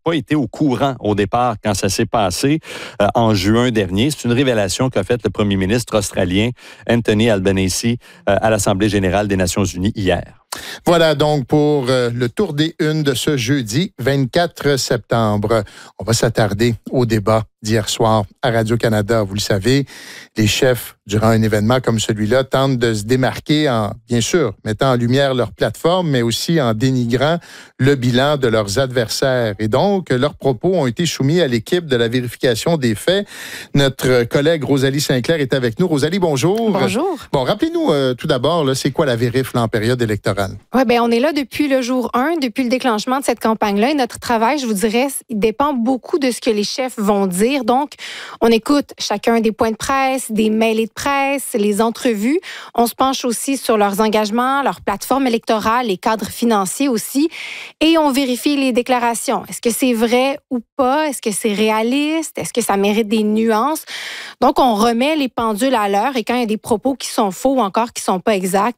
pas été au courant au départ quand ça s'est passé en juin dernier. C'est une révélation qu'a faite le premier ministre australien Anthony Albanese à l'Assemblée générale des Nations unies hier. Voilà donc pour le tour des unes de ce jeudi 24 septembre. On va s'attarder au débat d'hier soir à Radio-Canada. Vous le savez, les chefs, durant un événement comme celui-là, tentent de se démarquer en, bien sûr, mettant en lumière leur plateforme, mais aussi en dénigrant le bilan de leurs adversaires. Et donc, leurs propos ont été soumis à l'équipe de la vérification des faits. Notre collègue Rosalie Sinclair est avec nous. Rosalie, bonjour. Bonjour. Bon, rappelez-nous tout d'abord, là, c'est quoi la vérif là, en période électorale? Oui, bien, on est là depuis le jour 1, depuis le déclenchement de cette campagne-là. Et notre travail, je vous dirais, il dépend beaucoup de ce que les chefs vont dire. Donc, on écoute chacun des points de presse, des mailés de presse, les entrevues. On se penche aussi sur leurs engagements, leur plateforme électorale, les cadres financiers aussi. Et on vérifie les déclarations. Est-ce que c'est vrai ou pas? Est-ce que c'est réaliste? Est-ce que ça mérite des nuances? Donc, on remet les pendules à l'heure. Et quand il y a des propos qui sont faux ou encore qui sont pas exacts,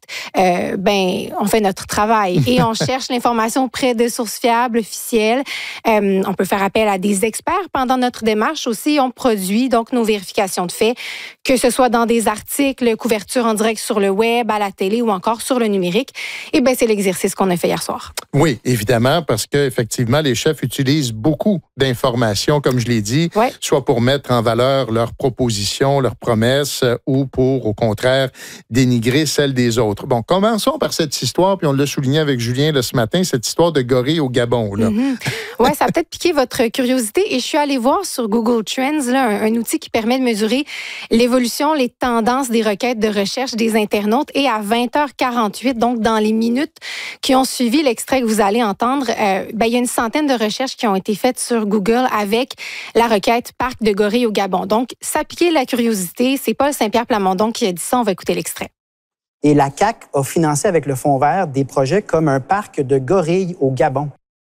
on fait notre travail et on cherche l'information auprès de sources fiables, officielles. On peut faire appel à des experts pendant notre démarche aussi. On produit donc nos vérifications de faits, que ce soit dans des articles, couverture en direct sur le web, à la télé ou encore sur le numérique. Et bien, c'est l'exercice qu'on a fait hier soir. Oui, évidemment, parce qu'effectivement, les chefs utilisent beaucoup d'informations, comme je l'ai dit, soit pour mettre en valeur leurs propositions, leurs promesses, ou pour, au contraire, dénigrer celles des autres. Bon, commençons par cette histoire, puis on l'a souligné avec Julien là, ce matin, cette histoire de gorille au Gabon. Là. Oui, ça a peut-être piqué votre curiosité. Et je suis allée voir sur Google Trends, là, un outil qui permet de mesurer l'évolution, les tendances des requêtes de recherche des internautes. Et à 20h48, donc dans les minutes qui ont suivi l'extrait que vous allez entendre, il y a une centaine de recherches qui ont été faites sur Google avec la requête « Parc de gorilles au Gabon ». Donc, ça a piqué la curiosité. C'est Paul Saint-Pierre Plamondon qui a dit ça. On va écouter l'extrait. Et la CAQ a financé avec le Fonds vert des projets comme un parc de gorilles au Gabon.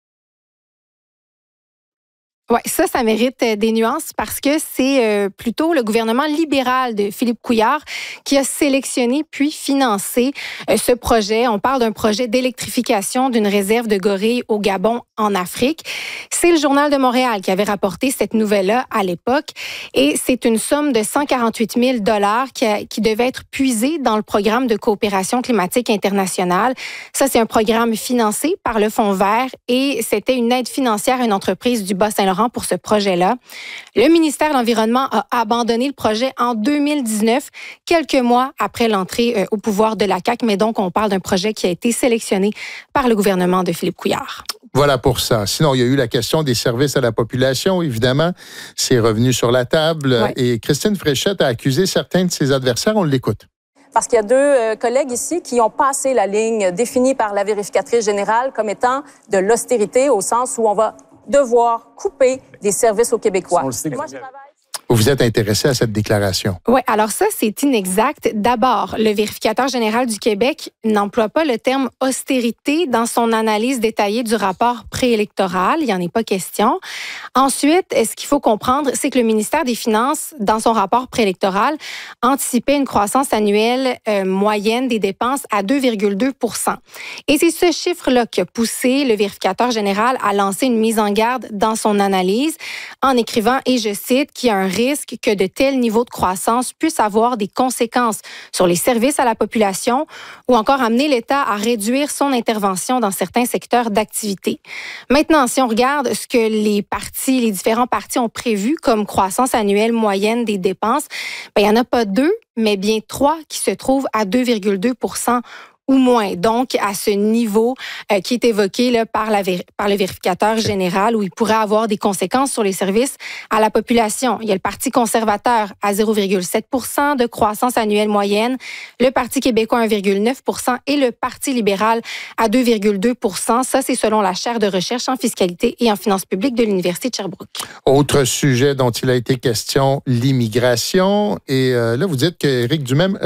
Oui, ça mérite des nuances parce que c'est plutôt le gouvernement libéral de Philippe Couillard qui a sélectionné puis financé ce projet. On parle d'un projet d'électrification d'une réserve de gorilles au Gabon en Afrique. C'est le Journal de Montréal qui avait rapporté cette nouvelle-là à l'époque et c'est une somme de 148 000 $ qui devait être puisée dans le programme de coopération climatique internationale. Ça, c'est un programme financé par le Fonds vert et c'était une aide financière à une entreprise du Bas-Saint-Laurent pour ce projet-là. Le ministère de l'Environnement a abandonné le projet en 2019, quelques mois après l'entrée au pouvoir de la CAQ, mais donc on parle d'un projet qui a été sélectionné par le gouvernement de Philippe Couillard. Voilà pour ça. Sinon, il y a eu la question des services à la population, évidemment. C'est revenu sur la table et Christine Fréchette a accusé certains de ses adversaires. On l'écoute. Parce qu'il y a deux collègues ici qui ont passé la ligne définie par la vérificatrice générale comme étant de l'austérité au sens où on va devoir couper des services aux Québécois. Vous êtes intéressé à cette déclaration? Oui, alors ça, c'est inexact. D'abord, le vérificateur général du Québec n'emploie pas le terme austérité dans son analyse détaillée du rapport préélectoral. Il n'y en est pas question. Ensuite, ce qu'il faut comprendre, c'est que le ministère des Finances, dans son rapport préélectoral, anticipait une croissance annuelle moyenne des dépenses à 2,2 %. Et c'est ce chiffre-là qui a poussé le vérificateur général à lancer une mise en garde dans son analyse en écrivant, et je cite, qu'il y a un risque que de tels niveaux de croissance puissent avoir des conséquences sur les services à la population ou encore amener l'État à réduire son intervention dans certains secteurs d'activité. Maintenant, si on regarde ce que les différents partis ont prévu comme croissance annuelle moyenne des dépenses, il n'y en a pas 2, mais bien 3 qui se trouvent à 2,2 % ou moins. Donc, à ce niveau qui est évoqué là, par le vérificateur général, où il pourrait avoir des conséquences sur les services à la population. Il y a le Parti conservateur à 0,7 % de croissance annuelle moyenne, le Parti québécois à 1,9 % et le Parti libéral à 2,2 %. Ça, c'est selon la chaire de recherche en fiscalité et en finances publiques de l'Université de Sherbrooke. Autre sujet dont il a été question, l'immigration. Et là, vous dites qu'Éric Duhem,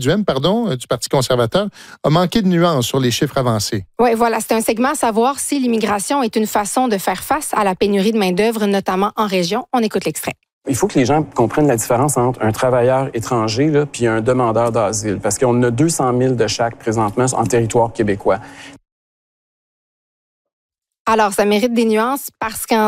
du Parti conservateur, a manqué de nuances sur les chiffres avancés. Oui, voilà. C'est un segment à savoir si l'immigration est une façon de faire face à la pénurie de main-d'œuvre, notamment en région. On écoute l'extrait. Il faut que les gens comprennent la différence entre un travailleur étranger puis un demandeur d'asile, parce qu'on a 200 000 de chaque présentement en territoire québécois. Alors, ça mérite des nuances parce qu'en